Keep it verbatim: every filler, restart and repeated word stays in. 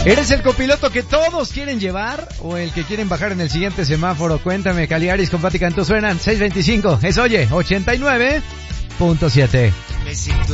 ¿Eres el copiloto que todos quieren llevar o el que quieren bajar en el siguiente semáforo? Cuéntame, Caligaris con Pati Cantú suenan seis veinticinco. Es Oye, ochenta y nueve punto siete. Me siento